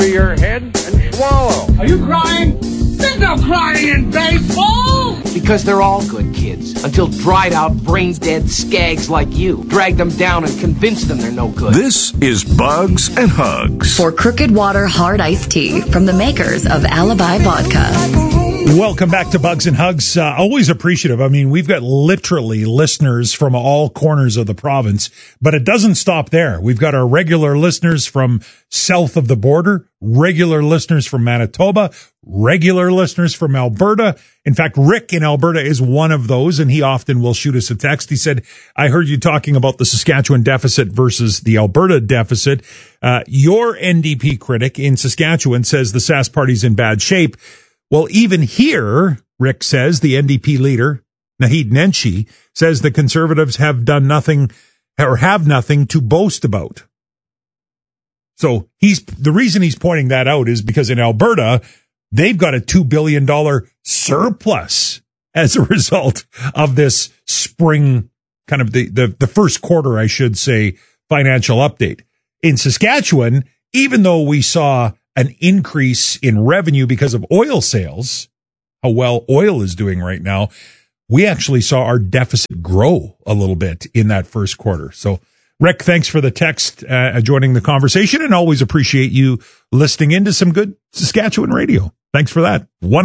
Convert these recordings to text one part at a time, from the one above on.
your head and swallow. Are you crying? There's no crying in baseball! Because they're all good kids, until dried-out, brain-dead skags like you drag them down and convince them they're no good. This is Bugs and Hugs. For Crooked Water Hard Iced Tea from the makers of Alibi Vodka. Welcome back to Bugs and Hugs. Always appreciative. I mean, we've got literally listeners from all corners of the province, but it doesn't stop there. We've got our regular listeners from south of the border, regular listeners from Manitoba, regular listeners from Alberta. In fact, Rick in Alberta is one of those, and he often will shoot us a text. He said, I heard you talking about the Saskatchewan deficit versus the Alberta deficit. Your NDP critic in Saskatchewan says the Sask party's in bad shape. Well, even here, Rick says, the NDP leader, Naheed Nenshi, says the Conservatives have done nothing or have nothing to boast about. So the reason he's pointing that out is because in Alberta, they've got a $2 billion surplus as a result of this spring, kind of the first quarter, I should say, financial update. In Saskatchewan, even though we saw an increase in revenue because of oil sales, how well oil is doing right now, we actually saw our deficit grow a little bit in that first quarter. So, Rick, thanks for the text, joining the conversation, and always appreciate you listening into some good Saskatchewan radio. Thanks for that.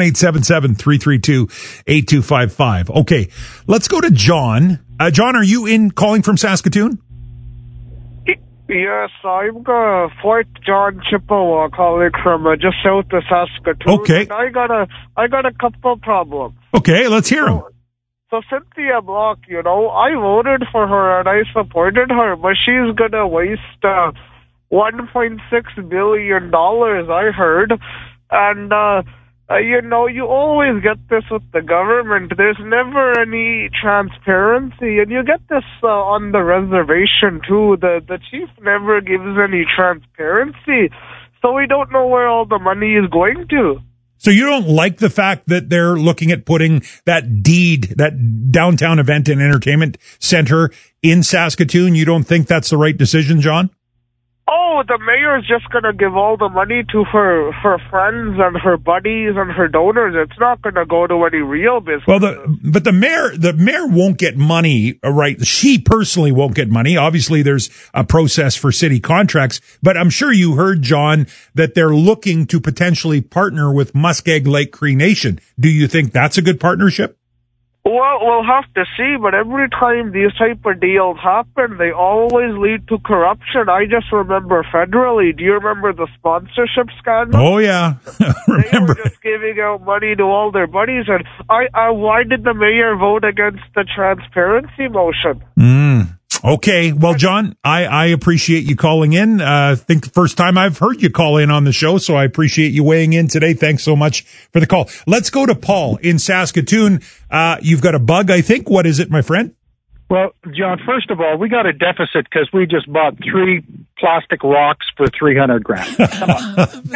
1-877-332-8255. Okay, let's go to John. John, are you calling from Saskatoon? Yes, I'm Fort John Chippewa, calling from just south of Saskatoon. Okay. And I got a couple problems. Okay, let's hear them. So Cynthia Block, I voted for her and I supported her, but she's gonna waste $1.6 billion, I heard. And you always get this with the government. There's never any transparency, and you get this on the reservation too. The chief never gives any transparency, so we don't know where all the money is going to. So you don't like the fact that they're looking at putting that downtown event and entertainment center in Saskatoon? You don't think that's the right decision, John? Oh, the mayor's just going to give all the money to her friends and her buddies and her donors. It's not going to go to any real business. Well, but the mayor won't get money, right? She personally won't get money. Obviously, there's a process for city contracts, but I'm sure you heard, John, that they're looking to potentially partner with Muskeg Lake Cree Nation. Do you think that's a good partnership? Well, we'll have to see, but every time these type of deals happen, they always lead to corruption. I just remember federally. Do you remember the sponsorship scandal? Oh, yeah. They were just giving out money to all their buddies. And why did the mayor vote against the transparency motion? Okay. Well, John, I appreciate you calling in. I think the first time I've heard you call in on the show, so I appreciate you weighing in today. Thanks so much for the call. Let's go to Paul in Saskatoon. You've got a bug, I think. What is it, my friend? Well, John, first of all, we got a deficit because we just bought 3 plastic rocks for $300,000. Come on.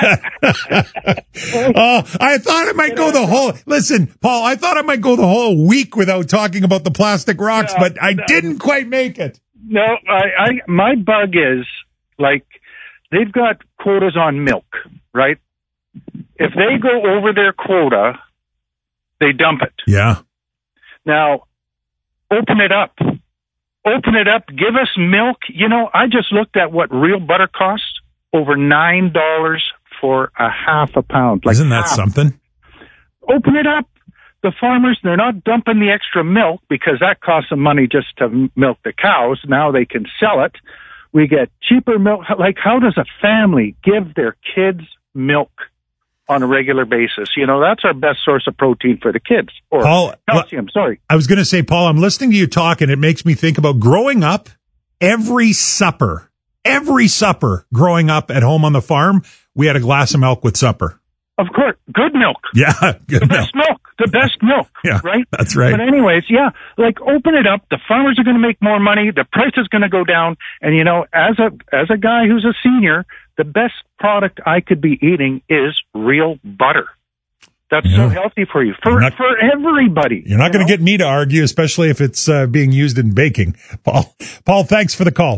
I thought I might go the whole, listen, Paul, I thought I might go the whole week without talking about the plastic rocks, but I didn't quite make it. No, my bug is, like, they've got quotas on milk, right? If they go over their quota, they dump it. Yeah. Now, open it up. Open it up. Give us milk. I just looked at what real butter costs. Over $9 for a half a pound. Like, isn't that something? Open it up. The farmers, they're not dumping the extra milk because that costs them money just to milk the cows. Now they can sell it. We get cheaper milk. Like, how does a family give their kids milk on a regular basis? That's our best source of protein for the kids. Or Paul, calcium, sorry. I was going to say, Paul, I'm listening to you talk, and it makes me think about growing up. Every supper growing up at home on the farm, we had a glass of milk with supper. Of course. Good milk. Yeah, good milk. The best milk, yeah, right? That's right. But anyways, yeah, like, open it up. The farmers are going to make more money. The price is going to go down. And, as a guy who's a senior, the best product I could be eating is real butter. That's so healthy for you, for everybody. You're not going to get me to argue, especially if it's being used in baking. Paul, thanks for the call.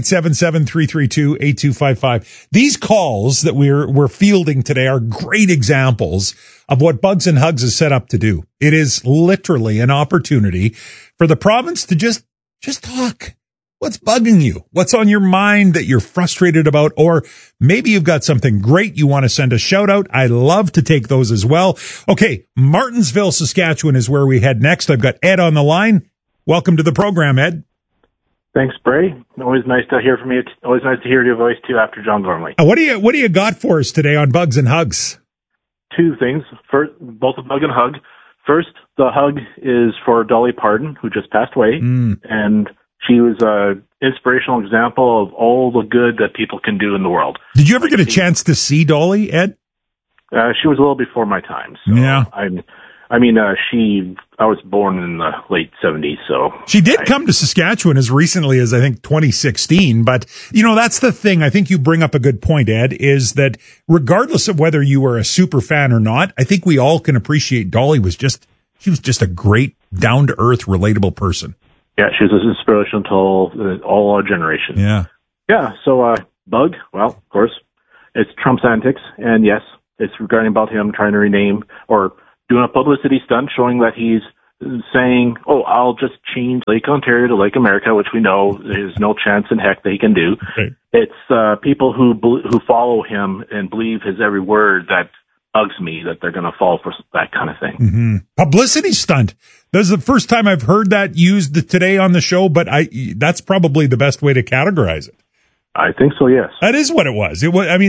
1-877-332-8255. These calls that we're fielding today are great examples of what Bugs and Hugs is set up to do. It is literally an opportunity for the province to just talk. What's bugging you? What's on your mind that you're frustrated about? Or maybe you've got something great you want to send a shout out. I love to take those as well. Okay, Martinsville, Saskatchewan is where we head next. I've got Ed on the line. Welcome to the program, Ed. Thanks, Bray. Always nice to hear from you. Always nice to hear your voice too after John Gormley. What do you got for us today on Bugs and Hugs? Two things. First, both a bug and hug. First, the hug is for Dolly Parton, who just passed away, and she was an inspirational example of all the good that people can do in the world. Did you ever get a chance to see Dolly, Ed? She was a little before my time. So yeah. I was born in the late 70s, so. She did come to Saskatchewan as recently as, I think, 2016, but, that's the thing. I think you bring up a good point, Ed, is that regardless of whether you were a super fan or not, I think we all can appreciate Dolly she was just a great, down-to-earth, relatable person. Yeah, she was inspirational to all our generation. Yeah. Yeah, so Bug, well, of course, it's Trump's antics, and yes, it's regarding about him trying to rename or doing a publicity stunt showing that he's saying, I'll just change Lake Ontario to Lake America, which we know there's no chance in heck they can do. Right. It's people who follow him and believe his every word that bugs me, that they're going to fall for that kind of thing. Mm-hmm. Publicity stunt. This is the first time I've heard that used today on the show, but that's probably the best way to categorize it. I think so, yes. That is what it was.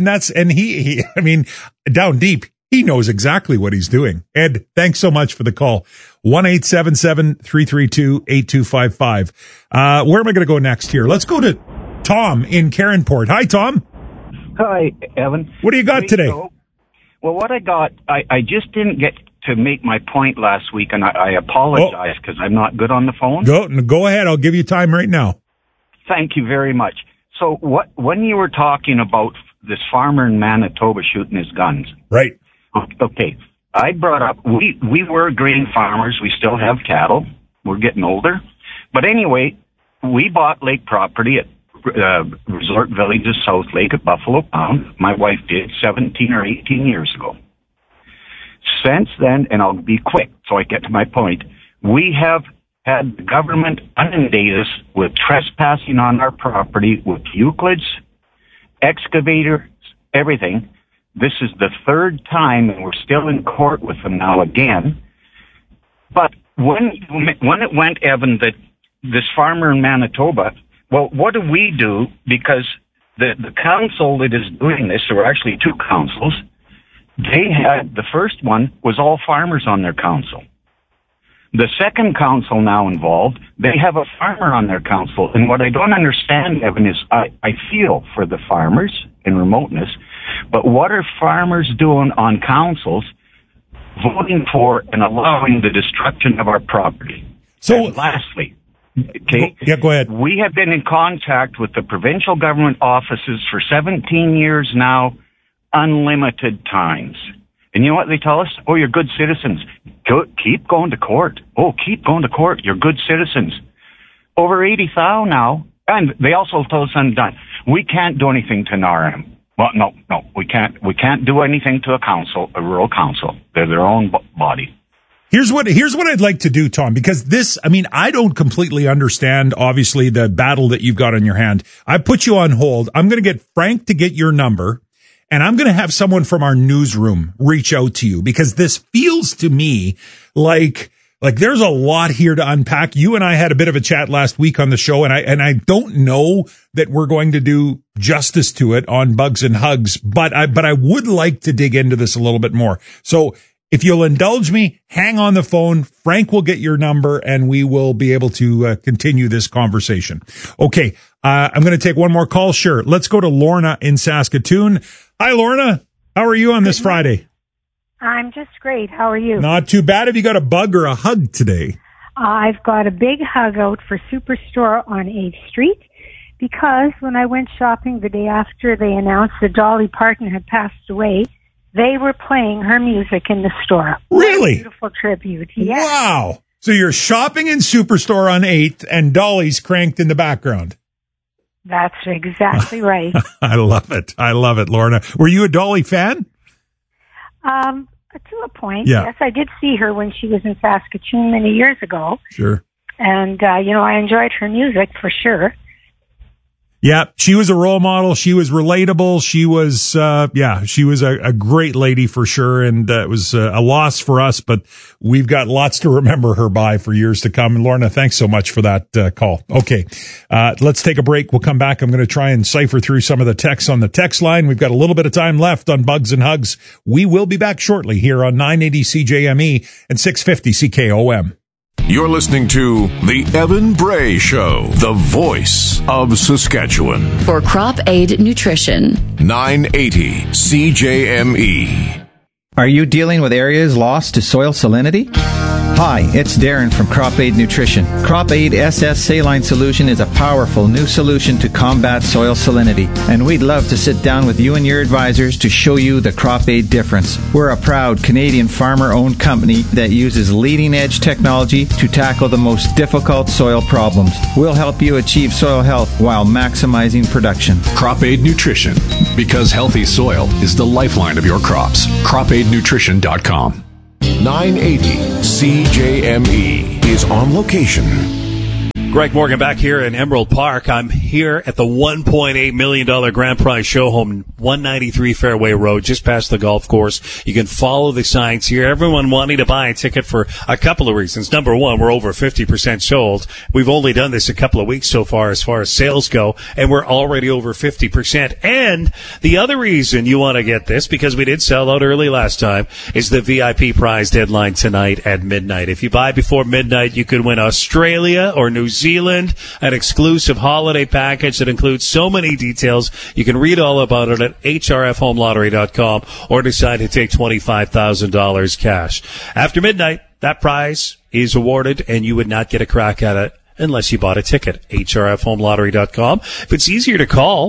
He down deep, he knows exactly what he's doing. Ed, thanks so much for the call. 1-877-332-8255. Where am I going to go next here? Let's go to Tom in Caronport. Hi, Tom. Hi, Evan. What do you got today? Well, what I got, I just didn't get to make my point last week, and I apologize because I'm not good on the phone. Go ahead. I'll give you time right now. Thank you very much. So when you were talking about this farmer in Manitoba shooting his guns. Right. Okay. I brought up, we were grain farmers. We still have cattle. We're getting older. But anyway, we bought lake property at Resort Villages South Lake at Buffalo Pound. My wife did 17 or 18 years ago. Since then, and I'll be quick so I get to my point, we have had the government inundate us with trespassing on our property with Euclids, excavators, everything. This is the third time, and we're still in court with them now again. But when it went, Evan, that this farmer in Manitoba, well, what do we do? Because the council that is doing this, there were actually two councils. The first one was all farmers on their council. The second council now involved, they have a farmer on their council. And what I don't understand, Evan, is I feel for the farmers in remoteness, but what are farmers doing on councils voting for and allowing the destruction of our property? So, and lastly, okay. Yeah, go ahead. We have been in contact with the provincial government offices for 17 years now, unlimited times. And you know what they tell us? Oh, you're good citizens. Keep going to court. Oh, keep going to court. You're good citizens. Over 80,000 now. And they also told us we can't do anything to NRM. Well, no, we can't. We can't do anything to a rural council. They're their own body. Here's what I'd like to do, Tom, because I don't completely understand, obviously, the battle that you've got on your hand. I put you on hold. I'm going to get Frank to get your number, and I'm going to have someone from our newsroom reach out to you, because this feels to me like there's a lot here to unpack. You and I had a bit of a chat last week on the show, and I don't know that we're going to do justice to it on Bugs and Hugs, but I would like to dig into this a little bit more. So if you'll indulge me, hang on the phone. Frank will get your number, and we will be able to continue this conversation. Okay, I'm going to take one more call. Sure. Let's go to Lorna in Saskatoon. Hi, Lorna. How are you on this Friday? I'm just great. How are you? Not too bad. Have you got a bug or a hug today? I've got a big hug out for Superstore on 8th Street, because when I went shopping the day after they announced that Dolly Parton had passed away, they were playing her music in the store. Really? Beautiful tribute. Yes. Wow. So you're shopping in Superstore on 8th and Dolly's cranked in the background. That's exactly right. I love it. I love it, Lorna. Were you a Dolly fan? To a point, yeah. Yes. I did see her when she was in Saskatoon many years ago. Sure. And, I enjoyed her music for sure. Yeah, she was a role model. She was relatable. She was, she was a great lady for sure. And it was a loss for us, but we've got lots to remember her by for years to come. And Lorna, thanks so much for that call. Okay, let's take a break. We'll come back. I'm going to try and cipher through some of the texts on the text line. We've got a little bit of time left on Bugs and Hugs. We will be back shortly here on 980 CJME and 650 CKOM. You're listening to The Evan Bray Show, the voice of Saskatchewan. For Crop Aid Nutrition. 980 CJME. Are you dealing with areas lost to soil salinity? Hi, it's Darren from Crop Aid Nutrition. Crop Aid SS Saline Solution is a powerful new solution to combat soil salinity, and we'd love to sit down with you and your advisors to show you the Crop Aid difference. We're a proud Canadian farmer-owned company that uses leading-edge technology to tackle the most difficult soil problems. We'll help you achieve soil health while maximizing production. Crop Aid Nutrition, because healthy soil is the lifeline of your crops. CropAidNutrition.com. 980 CJME is on location. Greg Morgan back here in Emerald Park. I'm here at the $1.8 million grand prize show home, 193 Fairway Road, just past the golf course. You can follow the signs here. Everyone wanting to buy a ticket for a couple of reasons. Number one, we're over 50% sold. We've only done this a couple of weeks so far as sales go, and we're already over 50%. And the other reason you want to get this, because we did sell out early last time, is the VIP prize deadline tonight at midnight. If you buy before midnight, you could win Australia or New Zealand, an exclusive holiday package that includes so many details. You can read all about it at hrfhomelottery.com or decide to take $25,000 cash. After midnight, that prize is awarded and you would not get a crack at it unless you bought a ticket. hrfhomelottery.com. If it's easier to call,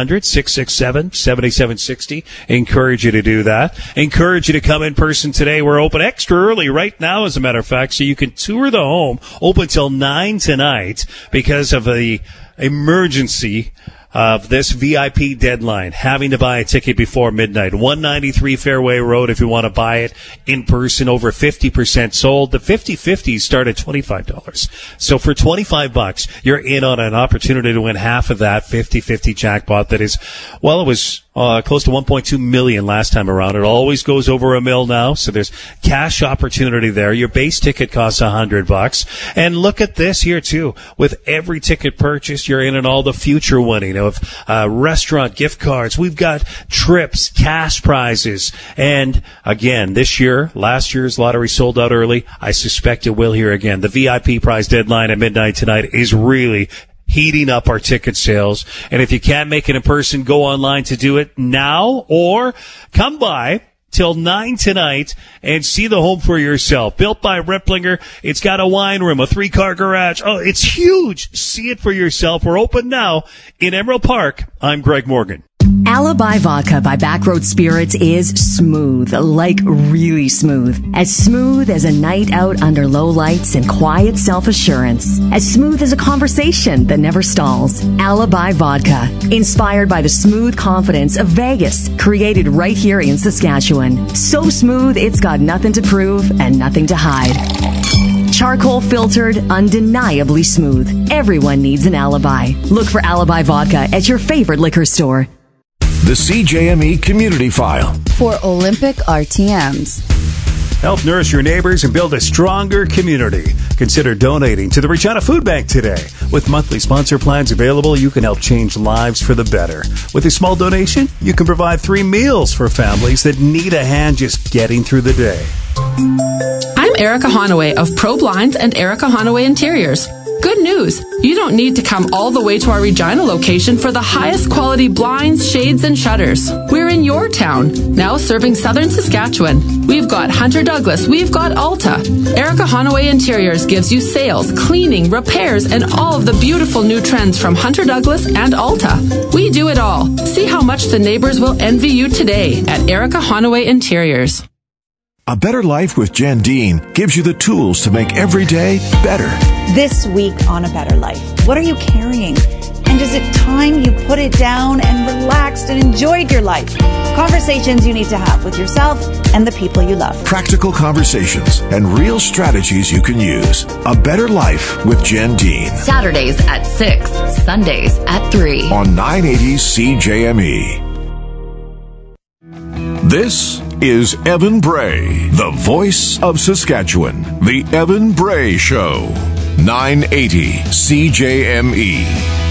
1-800-667-7760. Encourage you to do that. Encourage you to come in person today. We're open extra early right now, as a matter of fact, so you can tour the home. Open till 9 tonight because of the emergency of this VIP deadline, having to buy a ticket before midnight. 193 Fairway Road if you want to buy it in person, over 50% sold. The 50/50s start at $25. So for $25, you're in on an opportunity to win half of that 50/50 jackpot that is, well, it was close to 1.2 million last time around. It always goes over $1 million now, so there's cash opportunity there. Your base ticket costs $100. And look at this here too. With every ticket purchase, you're in on all the future winning of restaurant gift cards. We've got trips, cash prizes. And again, last year's lottery sold out early. I suspect it will here again. The VIP prize deadline at midnight tonight is really heating up our ticket sales. And if you can't make it in person, go online to do it now, or come by till 9 tonight and see the home for yourself. Built by Ripplinger. It's got a wine room, a 3-car garage. Oh, it's huge. See it for yourself. We're open now in Emerald Park. I'm Greg Morgan. Alibi Vodka by Backroad Spirits is smooth, like really smooth. As smooth as a night out under low lights and quiet self-assurance. As smooth as a conversation that never stalls. Alibi Vodka. Inspired by the smooth confidence of Vegas. Created right here in Saskatchewan. So smooth, it's got nothing to prove and nothing to hide. Charcoal filtered, undeniably smooth. Everyone needs an alibi. Look for Alibi Vodka at your favorite liquor store. The CJME Community File. For Olympic RTMs. Help nourish your neighbors and build a stronger community. Consider donating to the Regina Food Bank today. With monthly sponsor plans available, you can help change lives for the better. With a small donation, you can provide 3 meals for families that need a hand just getting through the day. I'm Erica Honaway of Pro Blinds and Erica Honaway Interiors. Good news! You don't need to come all the way to our Regina location for the highest quality blinds, shades, and shutters. We're in your town, now serving southern Saskatchewan. We've got Hunter Douglas, we've got Alta. Erica Honaway Interiors gives you sales, cleaning, repairs, and all of the beautiful new trends from Hunter Douglas and Alta. We do it all. See how much the neighbors will envy you today at Erica Honaway Interiors. A Better Life with Jen Dean gives you the tools to make every day better. This week on A Better Life, what are you carrying? And is it time you put it down and relaxed and enjoyed your life? Conversations you need to have with yourself and the people you love. Practical conversations and real strategies you can use. A Better Life with Jen Dean. Saturdays at 6, Sundays at 3. On 980 CJME. This is Evan Bray, the voice of Saskatchewan. The Evan Bray Show. 980 CJME.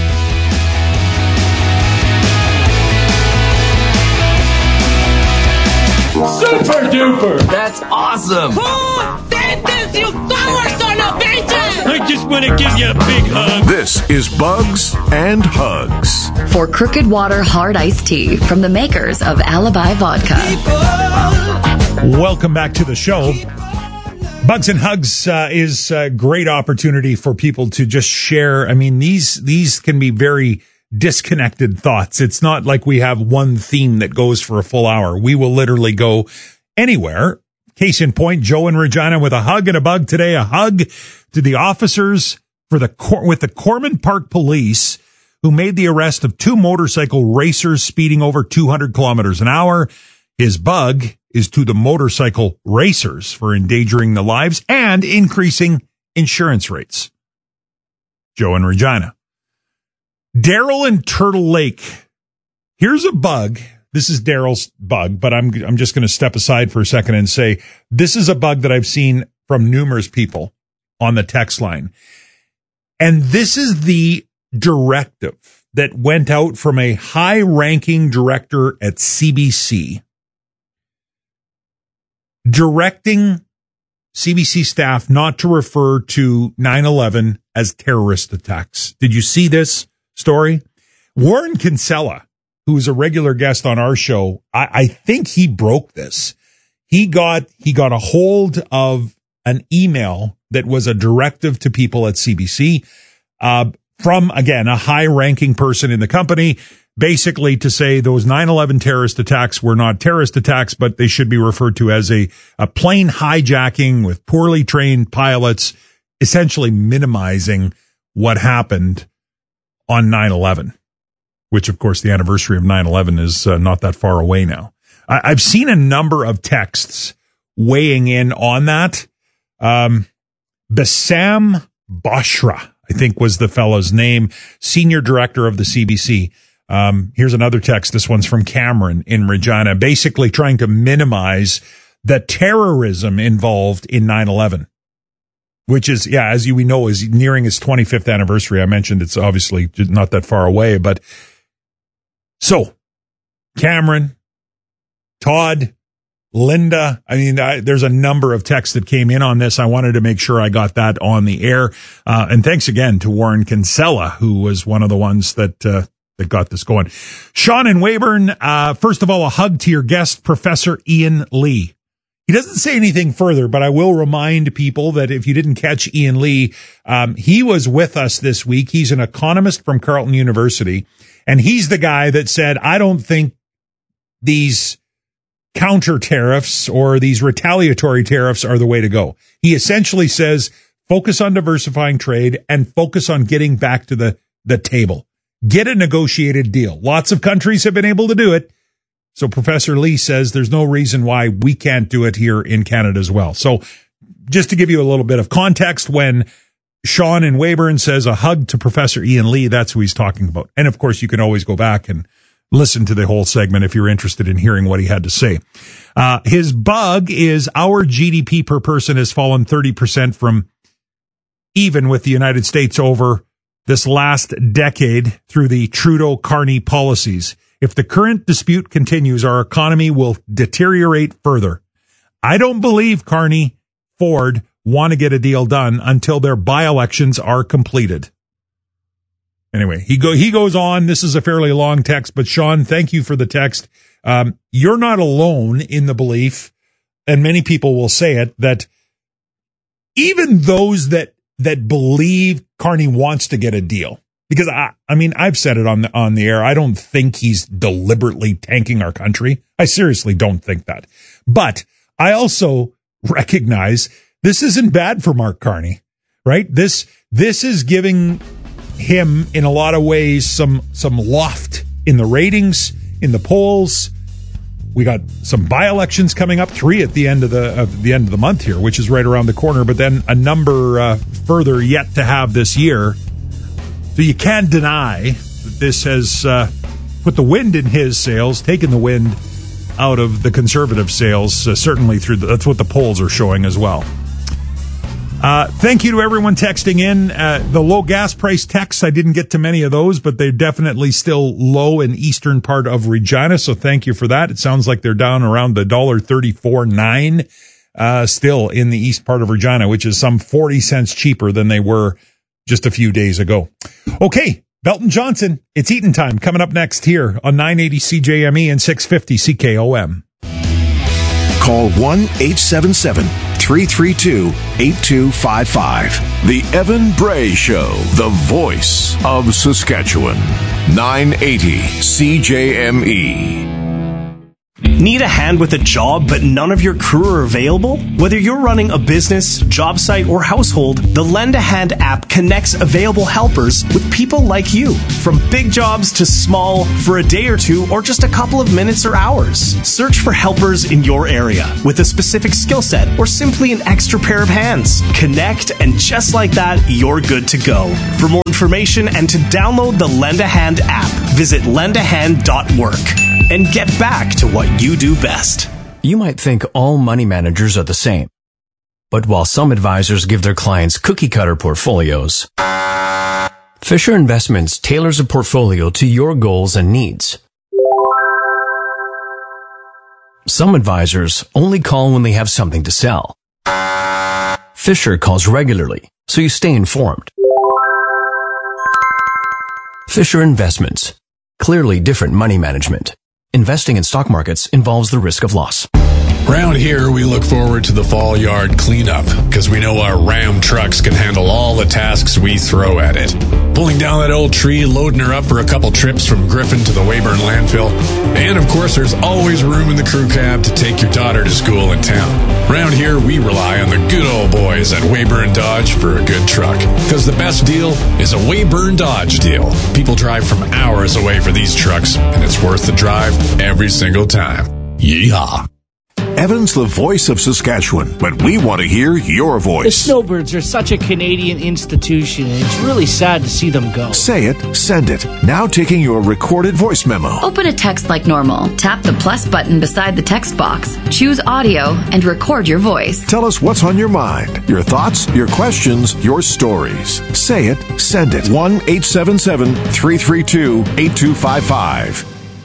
Super duper! That's awesome! Who did this, you power son of bitches? I just want to give you a big hug. This is Bugs and Hugs. For Crooked Water Hard Iced Tea from the makers of Alibi Vodka. Welcome back to the show. Bugs and Hugs is a great opportunity for people to just share. I mean, these can be very disconnected thoughts. It's not like we have one theme that goes for a full hour. We will literally go anywhere. Case in point, Joe in Regina with a hug and a bug today. A hug to the officers with the Corman Park Police who made the arrest of 2 motorcycle racers speeding over 200 kilometers an hour. His bug is to the motorcycle racers for endangering the lives and increasing insurance rates. Joe in Regina. Daryl in Turtle Lake. Here's a bug. This is Daryl's bug, but I'm just going to step aside for a second and say this is a bug that I've seen from numerous people on the text line. And this is the directive that went out from a high-ranking director at CBC, directing CBC staff not to refer to 9/11 as terrorist attacks. Did you see this story? Warren Kinsella, who is a regular guest on our show, I think he broke this. He got a hold of an email that was a directive to people at CBC from, again, a high-ranking person in the company, basically to say those 9/11 terrorist attacks were not terrorist attacks, but they should be referred to as a plane hijacking with poorly trained pilots, essentially minimizing what happened on 9/11, which, of course, the anniversary of 9/11 is not that far away now. I've seen a number of texts weighing in on that. Bassam Bashra, I think was the fellow's name, senior director of the CBC. Here's another text. This one's from Cameron in Regina, basically trying to minimize the terrorism involved in 9/11, which is, yeah, as we know, is nearing its 25th anniversary. I mentioned it's obviously not that far away, but so Cameron, Todd, Linda, I mean, there's a number of texts that came in on this. I wanted to make sure I got that on the air. And thanks again to Warren Kinsella, who was one of the ones that got this going. Sean in Weyburn, first of all, a hug to your guest, Professor Ian Lee. He doesn't say anything further, but I will remind people that if you didn't catch Ian Lee, he was with us this week. He's an economist from Carleton University, and he's the guy that said, I don't think these counter tariffs or these retaliatory tariffs are the way to go. He essentially says, focus on diversifying trade and focus on getting back to the table. Get a negotiated deal. Lots of countries have been able to do it. So Professor Lee says there's no reason why we can't do it here in Canada as well. So just to give you a little bit of context, when Sean in Weyburn says a hug to Professor Ian Lee, that's who he's talking about. And of course, you can always go back and listen to the whole segment if you're interested in hearing what he had to say. His bug is our GDP per person has fallen 30% from even with the United States over this last decade through the Trudeau-Carney policies. If the current dispute continues, our economy will deteriorate further. I don't believe Carney, Ford, want to get a deal done until their by-elections are completed. Anyway, he goes on. This is a fairly long text, but Sean, thank you for the text. You're not alone in the belief, and many people will say it, that even those that believe Carney wants to get a deal, because I mean, I've said it on the air. I don't think he's deliberately tanking our country. I seriously don't think that. But I also recognize this isn't bad for Mark Carney, right? This is giving him in a lot of ways some loft in the ratings, in the polls. We got some by-elections coming up, 3 at the end of the month here, which is right around the corner, but then a number further yet to have this year. So you can't deny that this has put the wind in his sails, taken the wind out of the conservative sails, certainly that's what the polls are showing as well. Thank you to everyone texting in. The low gas price texts, I didn't get to many of those, but they're definitely still low in eastern part of Regina, so thank you for that. It sounds like they're down around the $1.34.9 still in the east part of Regina, which is some 40 cents cheaper than they were just a few days ago. Okay, Belton Johnson, it's Eaton time, coming up next here on 980 CJME and 650 CKOM. Call 1-877-332-8255. The Evan Bray Show, the voice of Saskatchewan. 980 CJME. Need a hand with a job, but none of your crew are available? Whether you're running a business, job site, or household, the Lend a Hand app connects available helpers with people like you. From big jobs to small, for a day or two, or just a couple of minutes or hours. Search for helpers in your area with a specific skill set, or simply an extra pair of hands. Connect, and just like that, you're good to go. For more information and to download the Lend a Hand app, visit lendahand.work. And get back to what you do best. You might think all money managers are the same. But while some advisors give their clients cookie-cutter portfolios, Fisher Investments tailors a portfolio to your goals and needs. Some advisors only call when they have something to sell. Fisher calls regularly, so you stay informed. Fisher Investments. Clearly different money management. Investing in stock markets involves the risk of loss. Around here, we look forward to the fall yard cleanup because we know our Ram trucks can handle all the tasks we throw at it. Pulling down that old tree, loading her up for a couple trips from Griffin to the Weyburn landfill. And of course, there's always room in the crew cab to take your daughter to school in town. Around here, we rely on the good old boys at Weyburn Dodge for a good truck. Because the best deal is a Weyburn Dodge deal. People drive from hours away for these trucks, and it's worth the drive every single time. Yeehaw. Evan's the voice of Saskatchewan, but we want to hear your voice. The Snowbirds are such a Canadian institution, and it's really sad to see them go. Say it, send it. Now taking your recorded voice memo. Open a text like normal. Tap the plus button beside the text box. Choose audio and record your voice. Tell us what's on your mind. Your thoughts, your questions, your stories. Say it, send it. 1-877-332-8255.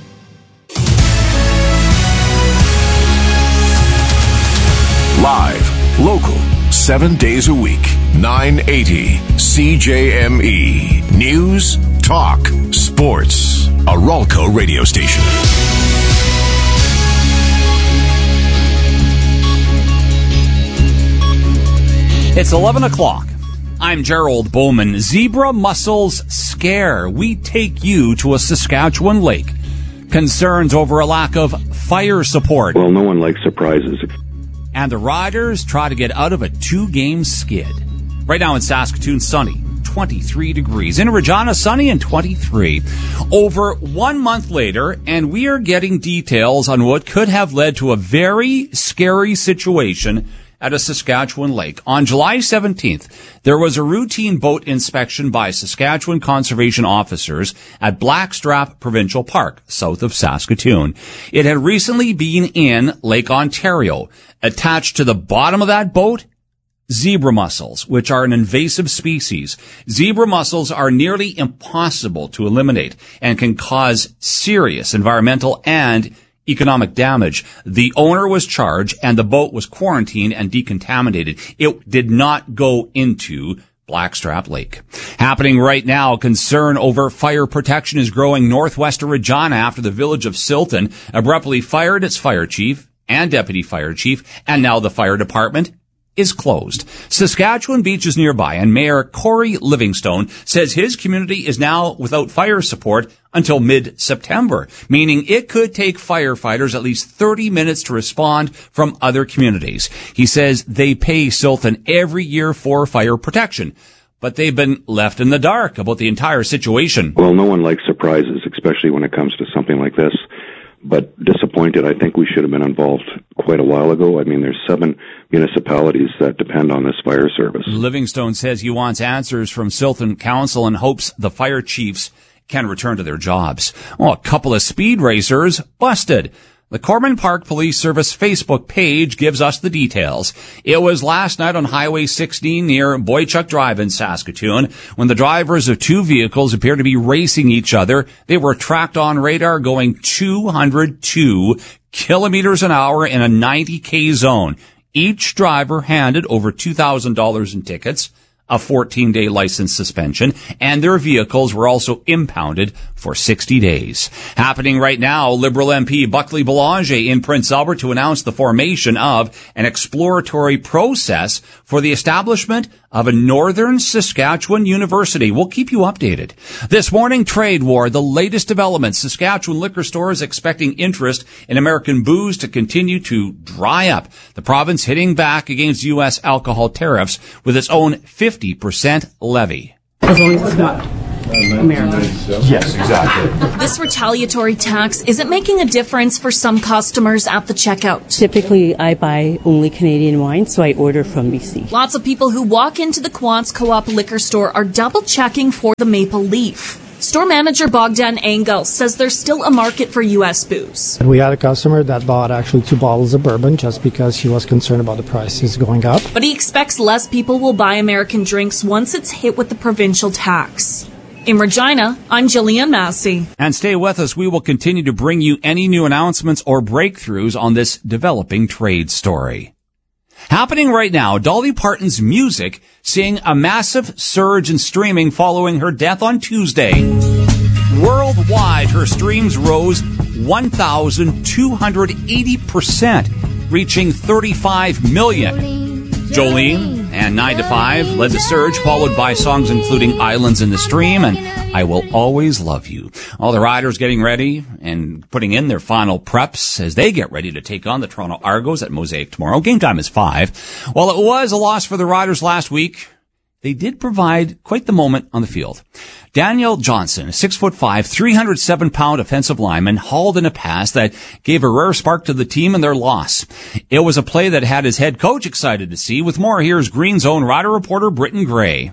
Live, local, 7 days a week. 980 CJME. News, talk, sports. A Ralco radio station. It's 11 o'clock. I'm Gerald Bowman. Zebra mussels scare. We take you to a Saskatchewan lake. Concerns over a lack of fire support. Well, no one likes surprises. And the Riders try to get out of a 2-game skid. Right now in Saskatoon, sunny, 23 degrees. In Regina, sunny and 23. Over 1 month later, and we are getting details on what could have led to a very scary situation at a Saskatchewan lake. On July 17th, there was a routine boat inspection by Saskatchewan conservation officers at Blackstrap Provincial Park, south of Saskatoon. It had recently been in Lake Ontario. Attached to the bottom of that boat, zebra mussels, which are an invasive species. Zebra mussels are nearly impossible to eliminate and can cause serious environmental and economic damage. The owner was charged and the boat was quarantined and decontaminated. It did not go into Blackstrap Lake. Happening right now, concern over fire protection is growing northwest of Regina after the village of Silton abruptly fired its fire chief and deputy fire chief, and now the fire department is closed. Saskatchewan Beach is nearby, and Mayor Corey Livingstone says his community is now without fire support until mid-September, meaning it could take firefighters at least 30 minutes to respond from other communities. He says they pay Silton every year for fire protection, but they've been left in the dark about the entire situation. Well, no one likes surprises, especially when it comes to something like this. But disappointed. I think we should have been involved quite a while ago. I mean, there's 7 municipalities that depend on this fire service. Livingstone says he wants answers from Silton Council and hopes the fire chiefs can return to their jobs. Oh, a couple of speed racers busted. The Corman Park Police Service Facebook page gives us the details. It was last night on Highway 16 near Boychuk Drive in Saskatoon when the drivers of 2 vehicles appeared to be racing each other. They were tracked on radar going 202 kilometers an hour in a 90K zone. Each driver handed over $2,000 in tickets, a 14-day license suspension, and their vehicles were also impounded for 60 days. Happening right now, Liberal MP Buckley Boulanger in Prince Albert to announce the formation of an exploratory process for the establishment of a Northern Saskatchewan University. We'll keep you updated. This morning, trade war, the latest developments. Saskatchewan liquor stores expecting interest in American booze to continue to dry up. The province hitting back against U.S. alcohol tariffs with its own 50% levy. As long as it's not American. Yes, exactly. This retaliatory tax isn't making a difference for some customers at the checkout. Typically, I buy only Canadian wine, so I order from BC. Lots of people who walk into the Quants Co-op liquor store are double-checking for the maple leaf. Store manager Bogdan Engel says there's still a market for U.S. booze. We had a customer that bought actually 2 bottles of bourbon just because he was concerned about the prices going up. But he expects less people will buy American drinks once it's hit with the provincial tax. In Regina, I'm Jillian Massey. And stay with us. We will continue to bring you any new announcements or breakthroughs on this developing trade story. Happening right now, Dolly Parton's music seeing a massive surge in streaming following her death on Tuesday. Worldwide, her streams rose 1,280%, reaching 35 million. Jolene and 9 to 5 led the surge, followed by songs including Islands in the Stream and I Will Always Love You. All the riders getting ready and putting in their final preps as they get ready to take on the Toronto Argos at Mosaic tomorrow. Game time is 5. While it was a loss for the riders last week, they did provide quite the moment on the field. Daniel Johnson, a 6'5", 307-pound offensive lineman, hauled in a pass that gave a rare spark to the team in their loss. It was a play that had his head coach excited to see. With more, here's Green Zone rider reporter Britton Gray.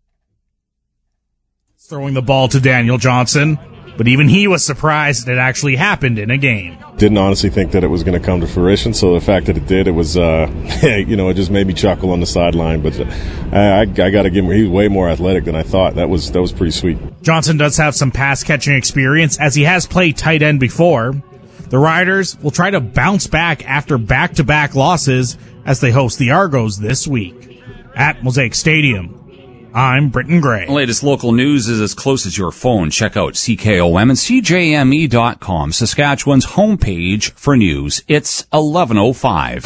Throwing the ball to Daniel Johnson, but even he was surprised it actually happened in a game. Didn't honestly think that it was going to come to fruition, so the fact that it did, it was, it just made me chuckle on the sideline. But I got to give him, he's way more athletic than I thought. That was pretty sweet. Johnson does have some pass-catching experience, as he has played tight end before. The Riders will try to bounce back after back-to-back losses as they host the Argos this week at Mosaic Stadium. I'm Britton Gray. The latest local news is as close as your phone. Check out CKOM and CJME.com, Saskatchewan's homepage for news. It's 11:05.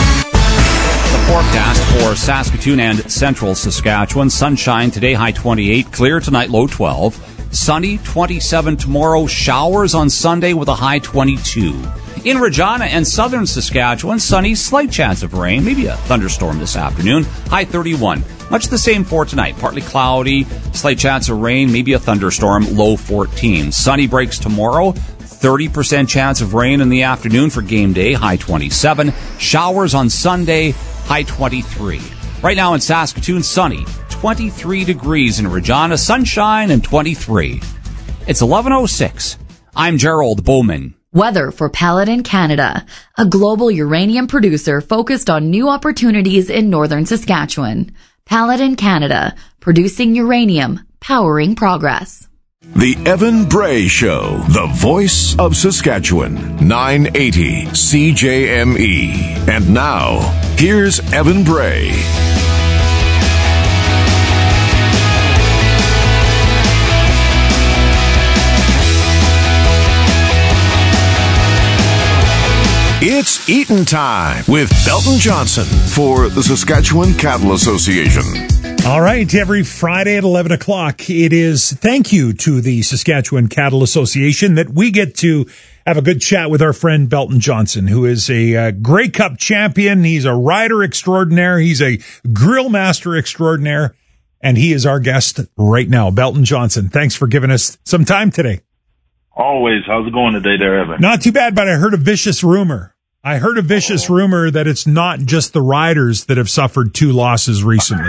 The forecast for Saskatoon and central Saskatchewan. Sunshine today, high 28. Clear tonight, low 12. Sunny, 27 tomorrow. Showers on Sunday with a high 22. In Regina and southern Saskatchewan, sunny, slight chance of rain, maybe a thunderstorm this afternoon, high 31. Much the same for tonight. Partly cloudy, slight chance of rain, maybe a thunderstorm, low 14. Sunny breaks tomorrow, 30% chance of rain in the afternoon for game day, high 27. Showers on Sunday, high 23. Right now in Saskatoon, sunny, 23 degrees. In Regina, sunshine and 23. It's 11:06. I'm Gerald Bowman. Weather for Paladin Canada, a global uranium producer focused on new opportunities in northern Saskatchewan. Paladin Canada, producing uranium, powering progress. The Evan Bray Show, the voice of Saskatchewan, 980 CJME. And now, here's Evan Bray. It's Eaton Time with Belton Johnson for the Saskatchewan Cattle Association. All right, every Friday at 11 o'clock, it is thank you to the Saskatchewan Cattle Association that we get to have a good chat with our friend Belton Johnson, who is a Grey Cup champion. He's a rider extraordinaire. He's a grill master extraordinaire, and he is our guest right now. Belton Johnson, thanks for giving us some time today. Always. How's it going today there, Evan? Not too bad, but I heard a vicious rumor. rumor that it's not just the riders that have suffered 2 losses recently.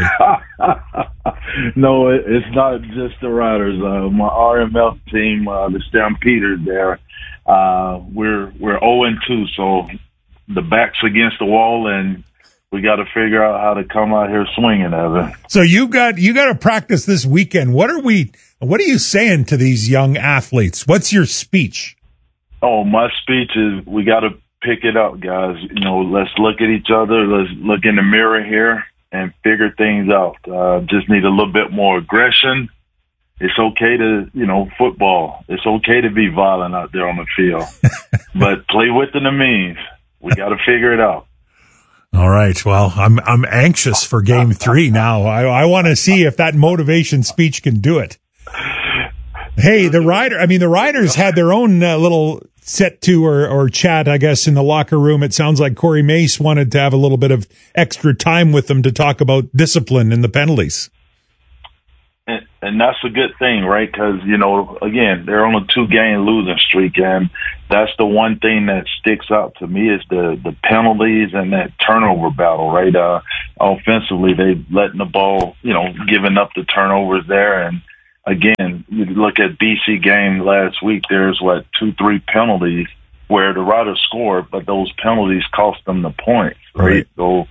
No, it's not just the riders. My RMF team, the Stampeders there, we're 0-2, so the back's against the wall, and we got to figure out how to come out here swinging, Evan. So you got to practice this weekend. What are you saying to these young athletes? What's your speech? Oh, my speech is we got to pick it up, guys. Let's look at each other. Let's look in the mirror here and figure things out. Just need a little bit more aggression. It's okay to, football. It's okay to be violent out there on the field, but play within the means. We got to figure it out. All right. Well, I'm anxious for Game 3 now. I want to see if that motivation speech can do it. Hey, the riders had their own little set to or chat, I guess, in the locker room. It sounds like Corey Mace wanted to have a little bit of extra time with them to talk about discipline and the penalties. And that's a good thing, right? Because, again, they're on a 2-game losing streak, and that's the one thing that sticks out to me is the penalties and that turnover battle, right? Offensively, they letting the ball, giving up the turnovers there. And, again, you look at BC game last week, there's, 2-3 penalties where the Riders scored, but those penalties cost them the points, right? So,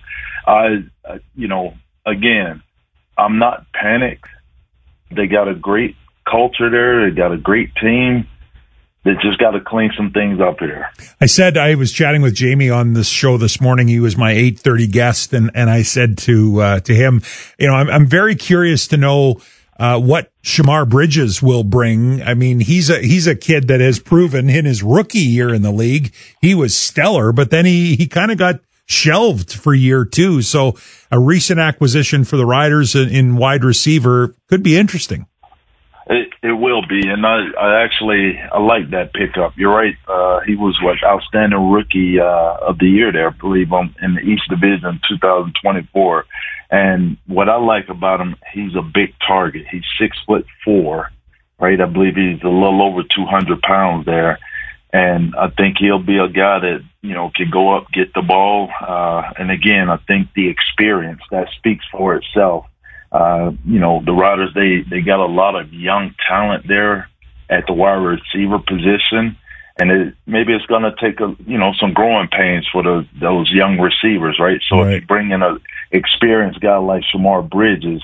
again, I'm not panicked. They got a great culture there. They got a great team. They just got to clean some things up here. I was chatting with Jamie on this show this morning. He was my 8:30 guest, and I said to him, I'm very curious to know what Shamar Bridges will bring. I mean, he's a kid that has proven in his rookie year in the league he was stellar, but then he kind of got shelved for year 2. So a recent acquisition for the Riders in wide receiver could be interesting. It will be, and I like that pickup. You're right. He was outstanding rookie of the year there, I believe, in the East Division 2024. And what I like about him, he's a big target. He's 6'4", right? I believe he's a little over 200 pounds there. And I think he'll be a guy that, can go up, get the ball. And again, I think the experience, that speaks for itself. The Riders, they got a lot of young talent there at the wide receiver position. And maybe it's going to take some growing pains for those young receivers, right? So if you bring in an experienced guy like Shamar Bridges,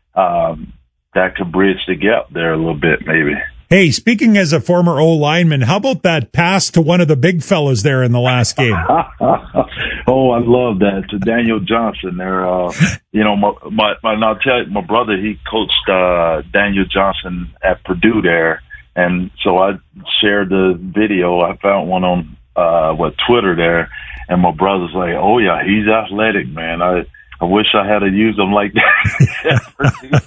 that could bridge the gap there a little bit, maybe. Hey, speaking as a former O-lineman, how about that pass to one of the big fellas there in the last game? Oh, I love that, to Daniel Johnson there. I'll tell you, my brother, he coached Daniel Johnson at Purdue there. And so I shared the video. I found one on Twitter there, and my brother's like, "Oh yeah, he's athletic, man. I wish I had to use him like that."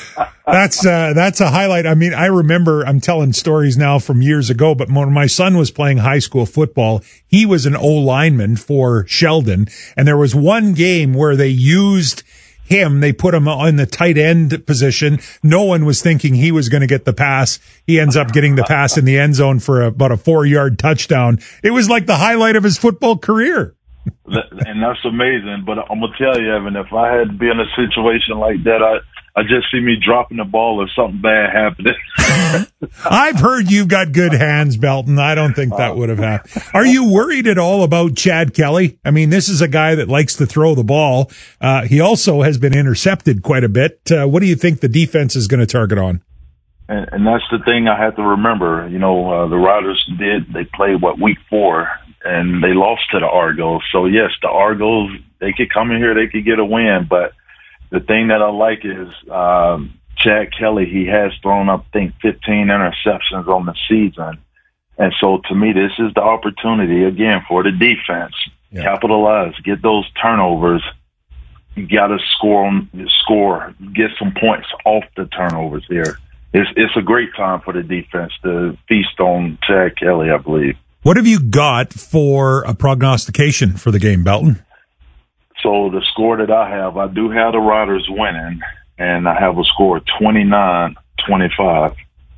That's a highlight. I mean, I remember, I'm telling stories now from years ago, but when my son was playing high school football, he was an O-lineman for Sheldon, and there was one game where they used him. They put him on the tight end position. No one was thinking he was going to get the pass. He ends up getting the pass in the end zone for about a 4-yard touchdown. It was like the highlight of his football career. And that's amazing. But I'm going to tell you, Evan, if I had to be in a situation like that, I just see me dropping the ball or something bad happening. I've heard you've got good hands, Belton. I don't think that would have happened. Are you worried at all about Chad Kelly? I mean, this is a guy that likes to throw the ball. He also has been intercepted quite a bit. What do you think the defense is going to target on? And that's the thing I have to remember. You know, the Riders they played, week 4, and they lost to the Argos. So, yes, the Argos, they could come in here, they could get a win. But the thing that I like is Chad Kelly, he has thrown up, I think, 15 interceptions on the season. And so, to me, this is the opportunity, again, for the defense. Yeah. Capitalize, get those turnovers. You got to score, get some points off the turnovers here. It's a great time for the defense to feast on Chad Kelly, I believe. What have you got for a prognostication for the game, Belton? So the score that I do have the Riders winning, and I have a score of 29-25.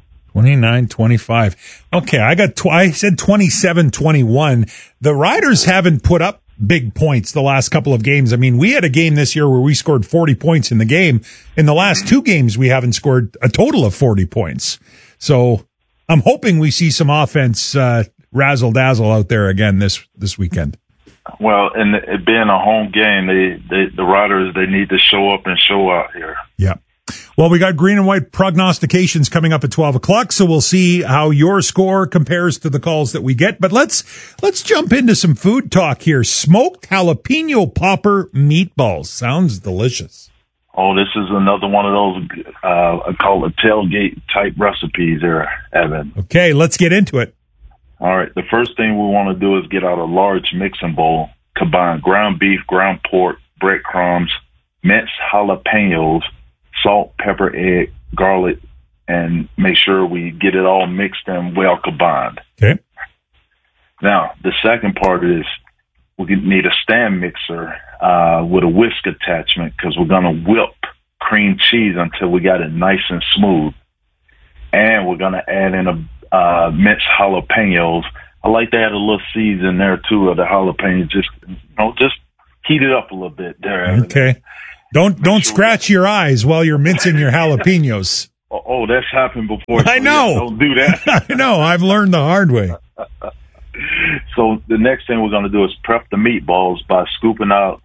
29-25. Okay, I said 27-21. The Riders haven't put up big points the last couple of games. I mean, we had a game this year where we scored 40 points in the game. In the last 2 games, we haven't scored a total of 40 points. So I'm hoping we see some offense razzle-dazzle out there again this weekend. Well, and it being a home game, the Riders, they need to show up and show out here. Yeah. Well, we got green and white prognostications coming up at 12 o'clock, so we'll see how your score compares to the calls that we get. But let's jump into some food talk here. Smoked jalapeno popper meatballs. Sounds delicious. Oh, this is another one of those, I call it tailgate-type recipes there, Evan. Okay, let's get into it. All right, the first thing we want to do is get out a large mixing bowl, combine ground beef, ground pork, breadcrumbs, minced jalapenos, salt, pepper, egg, garlic, and make sure we get it all mixed and well combined. Okay. Now, the second part is we need a stand mixer with a whisk attachment because we're going to whip cream cheese until we got it nice and smooth. And we're going to add in a minced jalapenos. I like to add a little seeds in there, too, of the jalapenos. Just heat it up a little bit there. Okay. Don't scratch your eyes while you're mincing your jalapenos. Oh, that's happened before. I know. Don't do that. I know. I've learned the hard way. So the next thing we're going to do is prep the meatballs by scooping out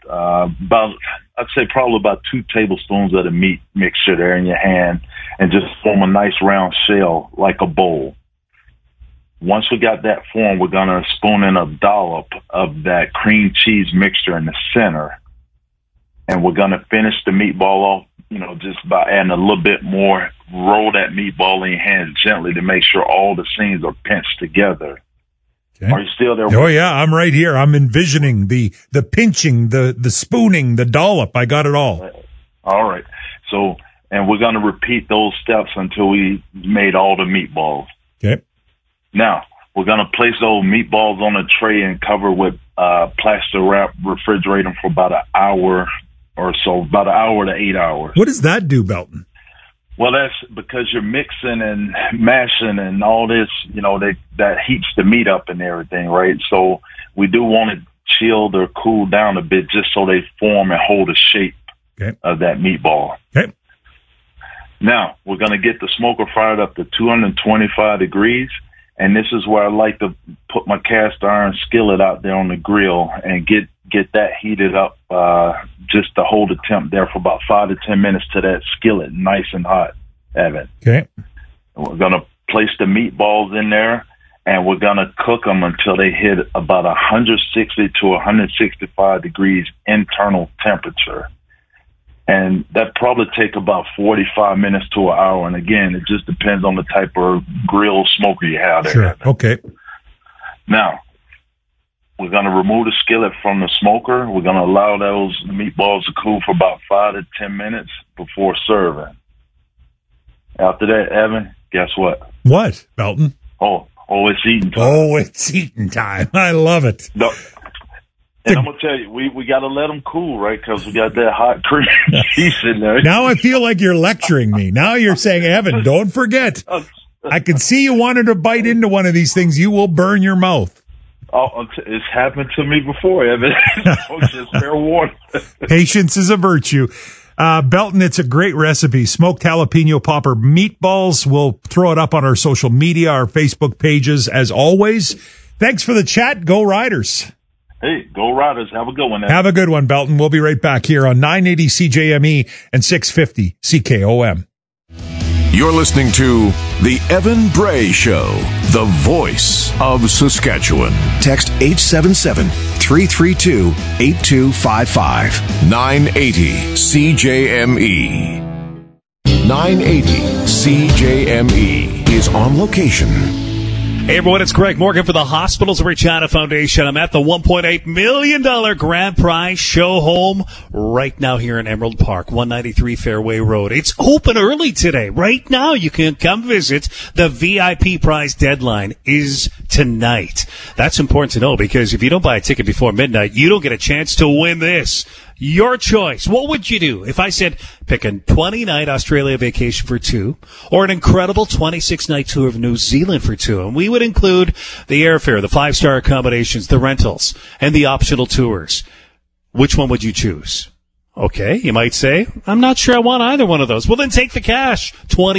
probably about 2 tablespoons of the meat mixture there in your hand and just form a nice round shell like a bowl. Once we got that formed, we're going to spoon in a dollop of that cream cheese mixture in the center. And we're going to finish the meatball off, just by adding a little bit more. Roll that meatball in your hands gently to make sure all the seams are pinched together. Okay. Are you still there? Oh, yeah, I'm right here. I'm envisioning the pinching, the spooning, the dollop. I got it all. All right. So, and we're going to repeat those steps until we made all the meatballs. Okay. Now, we're going to place those meatballs on a tray and cover with plastic wrap, refrigerate them for about an hour or so, about an hour to 8 hours. What does that do, Belton? Well, that's because you're mixing and mashing and all this, that heats the meat up and everything, right? So we do want it chilled or cooled down a bit just so they form and hold the shape of that meatball. Okay. Now, we're going to get the smoker fired up to 225 degrees, and this is where I like to put my cast iron skillet out there on the grill and get that heated up just to hold the temp there for about 5 to 10 minutes to that skillet nice and hot, Evan. Okay. And we're going to place the meatballs in there, and we're going to cook them until they hit about 160 to 165 degrees internal temperature. And that probably take about 45 minutes to an hour. And again, it just depends on the type of grill smoker you have there. Sure. Okay. Now, we're going to remove the skillet from the smoker. We're going to allow those meatballs to cool for about 5 to 10 minutes before serving. After that, Evan, guess what? What, Belton? Oh, it's eating time. Oh, it's eating time. I love it. No. And I'm going to tell you, we got to let them cool, right? Because we got that hot cream cheese in there. Now I feel like you're lecturing me. Now you're saying, Evan, don't forget. I can see you wanted to bite into one of these things. You will burn your mouth. Oh, it's happened to me before, Evan. Just fair warning. Patience is a virtue. Belton, it's a great recipe. Smoked jalapeno popper meatballs. We'll throw it up on our social media, our Facebook pages, as always. Thanks for the chat. Go Riders. Hey, go Riders. Have a good one. Have a good one, Belton. We'll be right back here on 980 CJME and 650 CKOM. You're listening to The Evan Bray Show, the voice of Saskatchewan. Text 877-332-8255. 980 CJME. 980 CJME is on location. Hey everyone, it's Greg Morgan for the Hospitals of Regina Foundation. I'm at the $1.8 million grand prize show home right now here in Emerald Park, 193 Fairway Road. It's open early today. Right now you can come visit. The VIP prize deadline is tonight. That's important to know because if you don't buy a ticket before midnight, you don't get a chance to win this. Your choice. What would you do if I said pick a 20-night Australia vacation for two or an incredible 26-night tour of New Zealand for two? And we would include the airfare, the 5-star accommodations, the rentals, and the optional tours. Which one would you choose? Okay, you might say, I'm not sure I want either one of those. Well, then take the cash,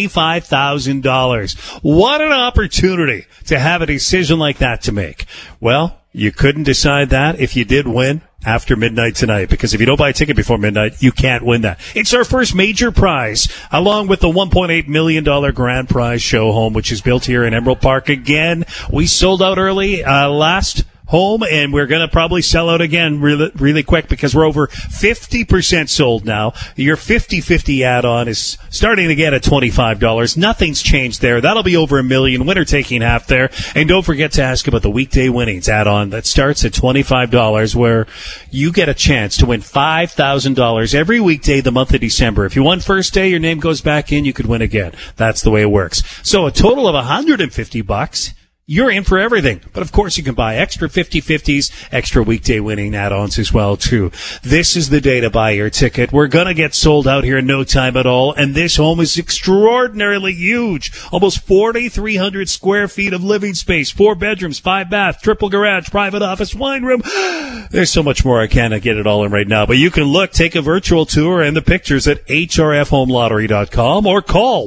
$25,000. What an opportunity to have a decision like that to make. Well, you couldn't decide that if you did win after midnight tonight, because if you don't buy a ticket before midnight, you can't win that. It's our first major prize, along with the $1.8 million grand prize show home, which is built here in Emerald Park. Again, we sold out early last home, and we're going to probably sell out again really quick because we're over 50% sold now. Your 50-50 add-on is starting to get at $25. Nothing's changed there. That'll be over $1 million. Winner taking half there. And don't forget to ask about the weekday winnings add-on that starts at $25, where you get a chance to win $5,000 every weekday the month of December. If you won first day, your name goes back in, you could win again. That's the way it works. So a total of $150. You're in for everything. But of course you can buy extra 50-50s, extra weekday winning add-ons as well too. This is the day to buy your ticket. We're gonna get sold out here in no time at all, and this home is extraordinarily huge. Almost 4,300 square feet of living space, 4 bedrooms, 5 bath, triple garage, private office, wine room. There's so much more. I can't get it all in right now, but you can look, take a virtual tour and the pictures at hrfhomelottery.com or call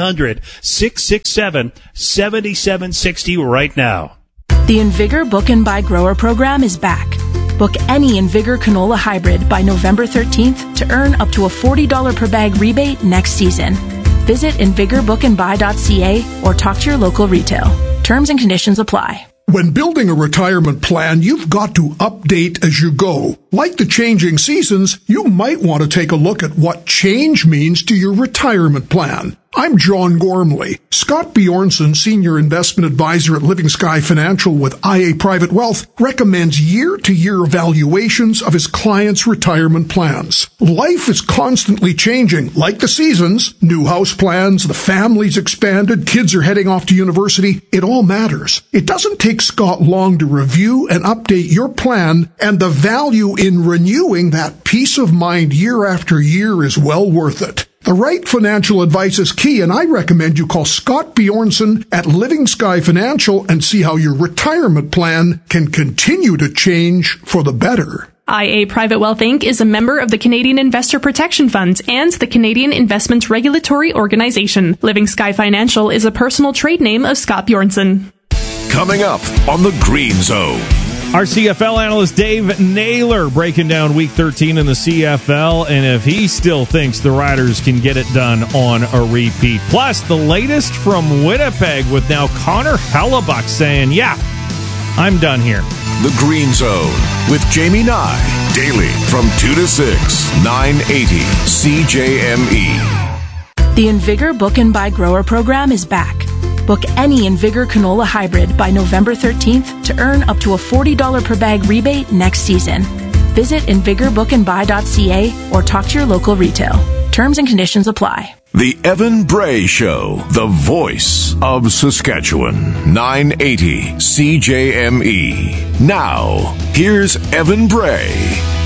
1-800-667-7760 right now. The Invigor Book and Buy Grower program is back. Book any Invigor canola hybrid by November 13th to earn up to a $40 per bag rebate next season. Visit invigorbookandbuy.ca or talk to your local retail. Terms and conditions apply. When building a retirement plan, you've got to update as you go. Like the changing seasons, you might want to take a look at what change means to your retirement plan. I'm John Gormley. Scott Bjornson, Senior Investment Advisor at Living Sky Financial with IA Private Wealth, recommends year-to-year evaluations of his clients' retirement plans. Life is constantly changing, like the seasons. New house plans, the family's expanded, kids are heading off to university. It all matters. It doesn't take Scott long to review and update your plan, and the value in renewing that peace of mind year after year is well worth it. The right financial advice is key, and I recommend you call Scott Bjornson at Living Sky Financial and see how your retirement plan can continue to change for the better. IA Private Wealth Inc. is a member of the Canadian Investor Protection Fund and the Canadian Investment Regulatory Organization. Living Sky Financial is a personal trade name of Scott Bjornson. Coming up on the Green Zone. Our CFL analyst Dave Naylor breaking down Week 13 in the CFL, and if he still thinks the Riders can get it done on a repeat. Plus, the latest from Winnipeg with now Connor Hellebuck saying, yeah, I'm done here. The Green Zone with Jamie Nye, daily from 2 to 6, 980 CJME. The Invigor Book and Buy Grower program is back. Book any Invigor canola hybrid by November 13th to earn up to a $40 per bag rebate next season. Visit invigorbookandbuy.ca or talk to your local retail. Terms and conditions apply. The Evan Bray Show, the voice of Saskatchewan, 980 CJME. Now, here's Evan Bray.